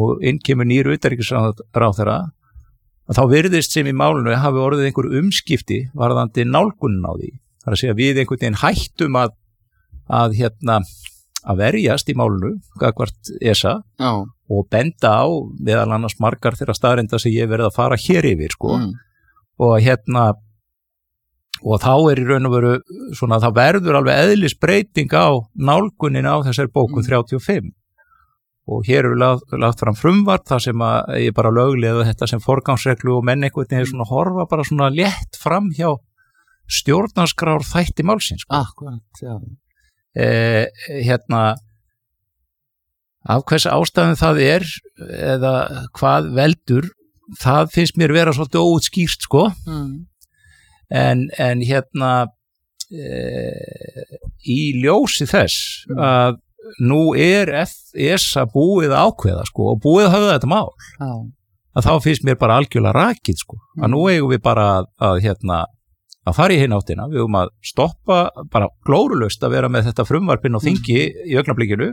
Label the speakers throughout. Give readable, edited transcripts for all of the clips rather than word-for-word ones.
Speaker 1: og inn kemur nýr utanríkisráðherra, að þá virðist sem í málinu hafi orðið einhver umskipti varðandi nálgunin á því. Það er að segja við einhvern veginn hættum að verjast í málinu gagnvart ESA og benda á meðal annars margar þeirra staðreynda sem ég verið að fara hér yfir sko. Og þá í raun og veru svona, það verður alveg eðlisbreyting á nálgunin á þessari bókun 35 og hér eru lagt fram frumvarp þar sem að ég bara lögleiða þetta sem forgangsreglu og menn einhvern veginn svona horfa bara svona létt fram hjá stjórnarskrár þætti málsins sko.
Speaker 2: Akkurat, já.
Speaker 1: Af hvers ástæðum það eða hvað veldur, það finnst mér vera svolítið óútskýrt sko. En í ljósi þess að nú ESA búið að ákveða sko, og búið að höfða þetta mál að þá finnst mér bara algjörlega rakið sko. Að nú eigum við bara að fara í hinn áttina, við eigum að stoppa bara glórulaust að vera með þetta frumvarpinn á þingi í augnablikinu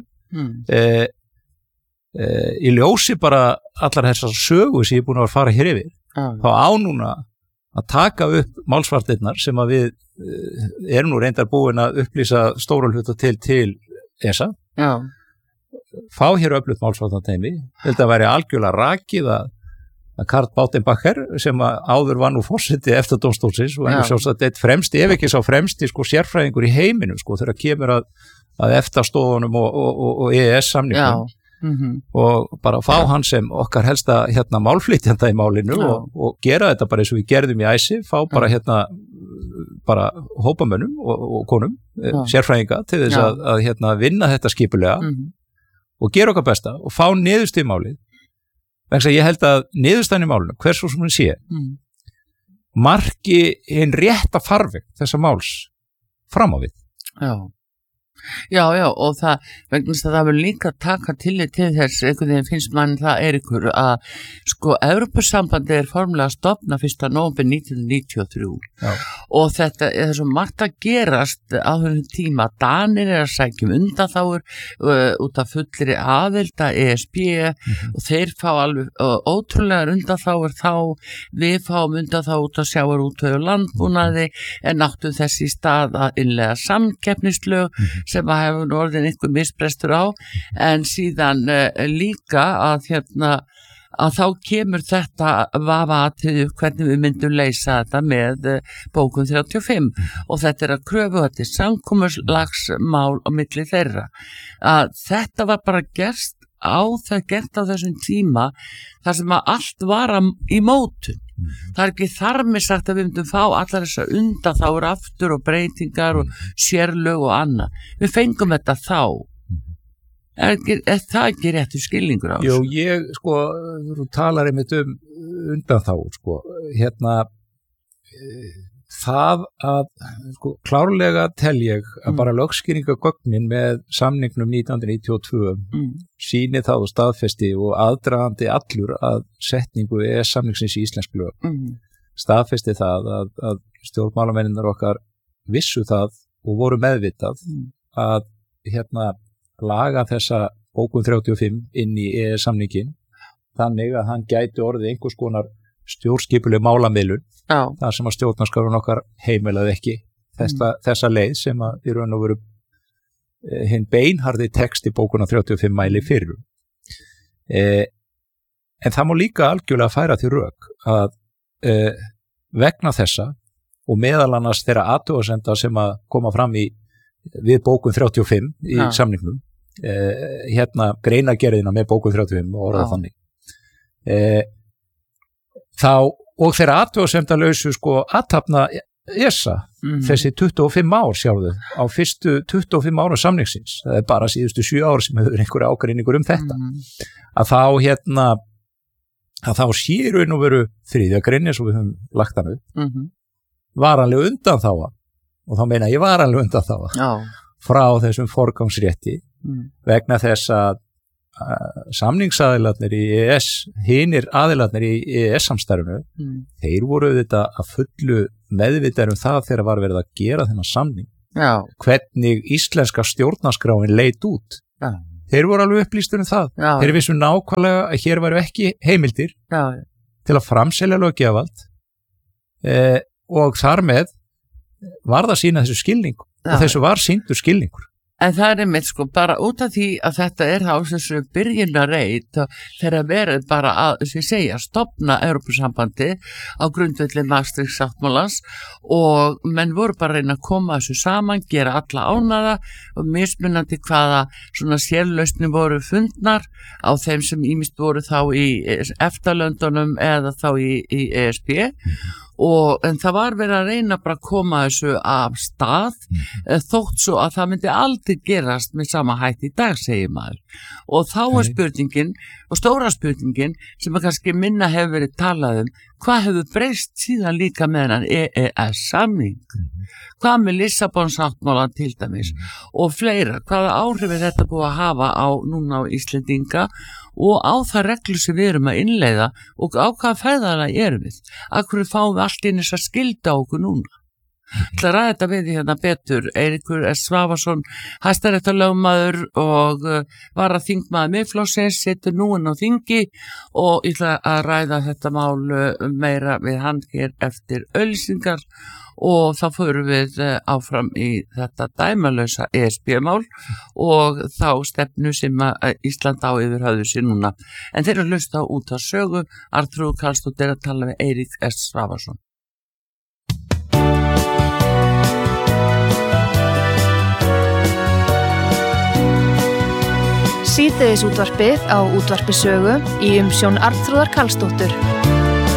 Speaker 1: í ljósi bara allar þessar sögu sem ég er búin að fara hér yfir þá á núna að taka upp málsvartirnar sem að við erum nú reyndar búin að upplýsa stóra hluta til ESA fá hér öflugt málsvartarteymi held að væri algjörlega rakið að Karl Bautenbacher sem áður var nú forseti eftir dómstólsins og einhver sjálfsagt eitt fremsti, ef ekki sá fremsti sko sérfræðingur í heiminum sko þegar kemur að EFTA-stofunum og EES-samningum og bara fá hann sem okkar helsta málflytjanda í málinu og gera þetta bara eins og við gerðum í æsi, fá bara bara hópamönnum og konum, sérfræðinga til þess að vinna þetta skipulega og gera okkar besta og fá niðurst í málið. Vegna að ég held að niðurstaðan í málinu, hversu sem hún sé, marki hinn rétta farveg þessa máls fram á við.
Speaker 2: Já, og það, vegna að það vil líka taka tillit til þess, einhvern veginn finnst mann það ykkur að sko Evrópusambandið formulega stofnað 1. nóvember 1993 og þetta er svo margt að gerast á þessum tíma. Danir að sækjum undanþágur út af fullri aðild að ESB og þeir fá alveg ótrúlegar undanþágur þá, við fáum undanþágur út af sjávarútvegi og landbúnaði en áttum þess í stað að innlega samkeppnislög sem að hefur orðin einhver misbrestur á en síðan líka að þá kemur þetta vafaatriði hvernig við myndum leysa þetta með bókun 35 og þetta að kröfu þetta samkomulagsmál á milli þeirra að þetta var bara gert á þessum tíma þar sem að allt var í mótun. Það er ekki þar með sagt að við myndum fá allar þessar undanþágur aftur og breytingar og sérlög og annað. Við fengum þetta þá. Er það ekki réttur skilningur á þessu?
Speaker 1: Jú, ég, sko, þú talar einmitt undanþágur, sko, það að, sko, klárlega tel ég að bara lögskýringagögnin með samningnum 1992 sýni það og staðfesti og aðdragandi allur að setningu samningsins í íslensk lög staðfesti það að stjórnmálamennirnar okkar vissu það og voru meðvitað að laga þessa bókun 35 inn í samningin þannig að hann gæti orðið einhvers konar stjórnskipuleg málamiðlun þar sem að stjórnarskrárun okkar heimilaði ekki þessa leið sem að í raun og veru hinn beinharði text í bókuna 35 mæli fyrir. En það má líka algjörlega færa til rök að vegna þessa og meðal annars þeirra athugasemda sem að koma fram við bókun 35 í samningnum, greinagerðina með bókun 35 og orðað þannig. Þá og þeirra athugasemdalausu sko athafna ESA þessi 25 ár sjáðu á fyrstu 25 ára samningsins það er bara síðustu 7 ár sem hefur einhverja ágreiningur þetta að þá sé í raun og veru þriðja grein eins og við höfum lagt hann upp varanlega undanþága og þá meina ég varanlega undanþága frá þessum forgangsrétti vegna þess að samningsaðilarnir í EES hinir aðilarnir í EES-samstarfinu þeir voru auðvitað að fullu meðvitaðir það þegar var verið að gera þennan samning hvernig íslenska stjórnarskráin leit út þeir voru alveg upplýstur það. Þeir vissu nákvæmlega að hér væru ekki heimildir til að framselja löggjöfavald og þar með var það sína þessu skilning og þessu var sýndur skilningur.
Speaker 2: En það einmitt sko bara út af því að þetta þá þessu byrjunarreit þegar verið bara að, sem ég segja, stofna Evrópusambandi á grundvelli Maastricht-sáttmálans og menn voru bara að reyna að koma þessu saman, gera alla ánægða og mismunandi hvaða svona sérlausnir voru fundnar á þeim sem ýmist voru þá í EFTA-löndunum eða þá í ESB. En það var verið að reyna bara að koma þessu af stað þótt svo að það myndi aldrei gerast með sama hætti í dag, segir maður. Og þá spurningin og stóra spurningin sem að kannski minna hefur verið talað hvað hefur breyst síðan líka með hennan EES-samning? Hvað með Lissabon-sáttmálann til dæmis og fleira? Hvaða áhrif þetta búið að hafa núna á Íslendinga og á það reglu sem við erum að innleiða og á hvaða ferðalag erum við? Akkur fáum við allt inn þess að skilda okkur núna? Það ræði þetta við hérna betur. Eiríkur S. Svavarsson, hæstaréttarlögmaður og varaþingmaður Miðflokksins, situr nú inn á þingi og ég ætla að ræða þetta mál meira við hann hér eftir auglýsingar og þá förum við áfram í þetta dæmalausa ESB-mál og þá stefnu sem Ísland á yfir höfðu sér núna. En þeir eru hlusta á Út af sögu, Arnþrúður Karlsdóttir að tala við Eirík S. Svavarsson.
Speaker 3: Síðdegisútvarpið á Útvarpi Sögu í umsjón Arnþrúðar Karlsdóttur.